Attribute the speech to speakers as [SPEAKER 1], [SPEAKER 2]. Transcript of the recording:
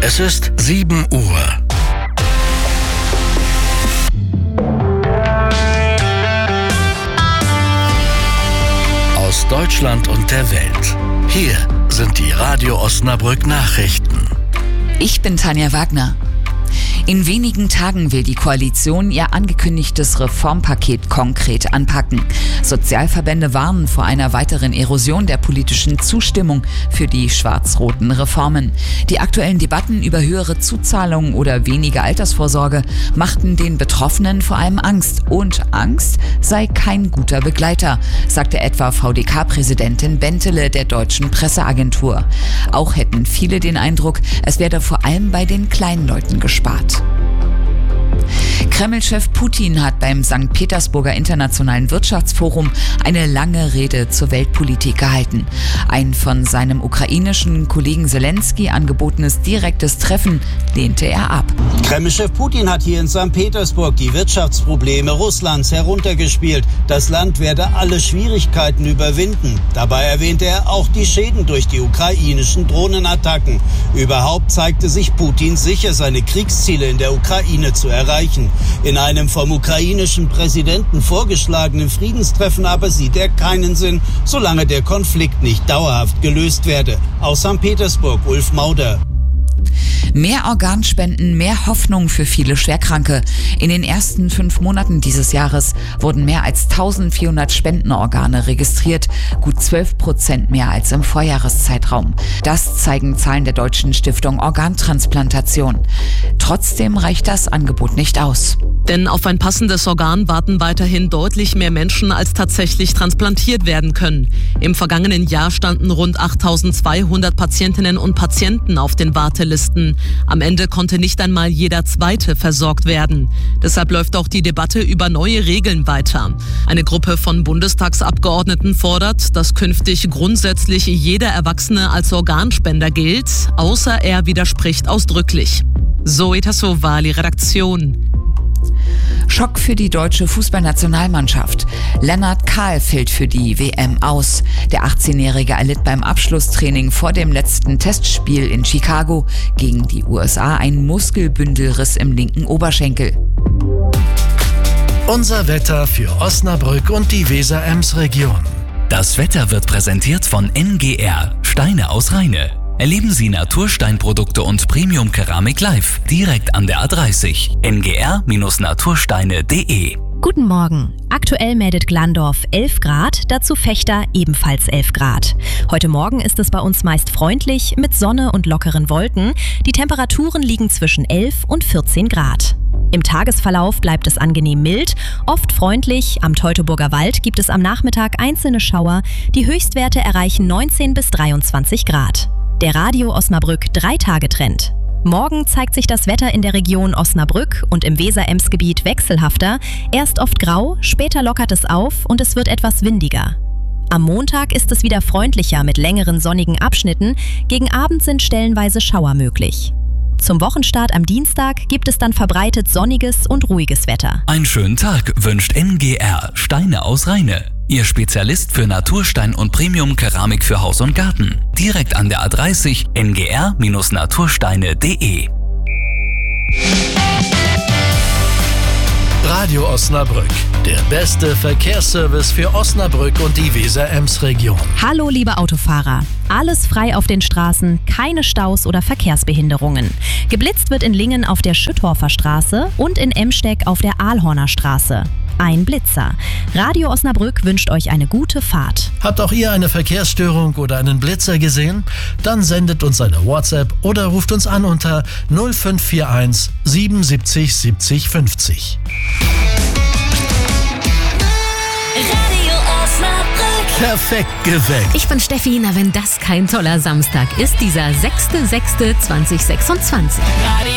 [SPEAKER 1] Es ist 7 Uhr. Aus Deutschland und der Welt. Hier sind die Radio Osnabrück Nachrichten.
[SPEAKER 2] Ich bin Tanja Wagner. In wenigen Tagen will die Koalition ihr angekündigtes Reformpaket konkret anpacken. Sozialverbände warnen vor einer weiteren Erosion der politischen Zustimmung für die schwarz-roten Reformen. Die aktuellen Debatten über höhere Zuzahlungen oder weniger Altersvorsorge machten den Betroffenen vor allem Angst. Und Angst sei kein guter Begleiter, sagte etwa VDK-Präsidentin Bentele der Deutschen Presseagentur. Auch hätten viele den Eindruck, es werde vor allem bei den kleinen Leuten gespart. Kreml-Chef Putin hat beim St. Petersburger Internationalen Wirtschaftsforum eine lange Rede zur Weltpolitik gehalten. Ein von seinem ukrainischen Kollegen Zelensky angebotenes direktes Treffen lehnte er ab.
[SPEAKER 3] Kreml-Chef Putin hat hier in St. Petersburg die Wirtschaftsprobleme Russlands heruntergespielt. Das Land werde alle Schwierigkeiten überwinden. Dabei erwähnte er auch die Schäden durch die ukrainischen Drohnenattacken. Überhaupt zeigte sich Putin sicher, seine Kriegsziele in der Ukraine zu erreichen. In einem vom ukrainischen Präsidenten vorgeschlagenen Friedenstreffen aber sieht er keinen Sinn, solange der Konflikt nicht dauerhaft gelöst werde. Aus St. Petersburg, Ulf Mauder.
[SPEAKER 2] Mehr Organspenden, mehr Hoffnung für viele Schwerkranke. In den ersten 5 Monaten dieses Jahres wurden mehr als 1400 Spendenorgane registriert, gut 12% mehr als im Vorjahreszeitraum. Das zeigen Zahlen der Deutschen Stiftung Organtransplantation. Trotzdem reicht das Angebot nicht aus.
[SPEAKER 4] Denn auf ein passendes Organ warten weiterhin deutlich mehr Menschen, als tatsächlich transplantiert werden können. Im vergangenen Jahr standen rund 8200 Patientinnen und Patienten auf den Wartelisten. Am Ende konnte nicht einmal jeder Zweite versorgt werden. Deshalb läuft auch die Debatte über neue Regeln weiter. Eine Gruppe von Bundestagsabgeordneten fordert, dass künftig grundsätzlich jeder Erwachsene als Organspender gilt, außer er widerspricht ausdrücklich. Zoe Tassovali, Redaktion.
[SPEAKER 2] Schock für die deutsche Fußballnationalmannschaft. Lennart Kahl fällt für die WM aus. Der 18-Jährige erlitt beim Abschlusstraining vor dem letzten Testspiel in Chicago gegen die USA einen Muskelbündelriss im linken Oberschenkel.
[SPEAKER 1] Unser Wetter für Osnabrück und die Weser-Ems-Region.
[SPEAKER 5] Das Wetter wird präsentiert von NGR, Steine aus Rheine. Erleben Sie Natursteinprodukte und Premium-Keramik live, direkt an der A30. ngr-natursteine.de.
[SPEAKER 6] Guten Morgen. Aktuell meldet Glandorf 11 Grad, dazu Vechta ebenfalls 11 Grad. Heute Morgen ist es bei uns meist freundlich, mit Sonne und lockeren Wolken. Die Temperaturen liegen zwischen 11 und 14 Grad. Im Tagesverlauf bleibt es angenehm mild, oft freundlich. Am Teutoburger Wald gibt es am Nachmittag einzelne Schauer. Die Höchstwerte erreichen 19 bis 23 Grad. Der Radio Osnabrück 3-Tage-Trend. Morgen zeigt sich das Wetter in der Region Osnabrück und im Weser-Ems-Gebiet wechselhafter. Erst oft grau, später lockert es auf und es wird etwas windiger. Am Montag ist es wieder freundlicher mit längeren sonnigen Abschnitten. Gegen Abend sind stellenweise Schauer möglich. Zum Wochenstart am Dienstag gibt es dann verbreitet sonniges und ruhiges Wetter.
[SPEAKER 5] Einen schönen Tag wünscht NGR, Steine aus Rheine. Ihr Spezialist für Naturstein und Premium-Keramik für Haus und Garten. Direkt an der A30 ngr-natursteine.de.
[SPEAKER 1] Radio Osnabrück, der beste Verkehrsservice für Osnabrück und die Weser-Ems-Region.
[SPEAKER 6] Hallo liebe Autofahrer. Alles frei auf den Straßen, keine Staus oder Verkehrsbehinderungen. Geblitzt wird in Lingen auf der Schüttorfer Straße und in Emsteck auf der Ahlhorner Straße. Ein Blitzer. Radio Osnabrück wünscht euch eine gute Fahrt.
[SPEAKER 1] Habt auch ihr eine Verkehrsstörung oder einen Blitzer gesehen? Dann sendet uns eine WhatsApp oder ruft uns an unter 0541 77 70 50.
[SPEAKER 7] Radio Osnabrück.
[SPEAKER 1] Perfekt geweckt.
[SPEAKER 8] Ich bin Steffi, na wenn das kein toller Samstag ist, dieser 6.6.2026.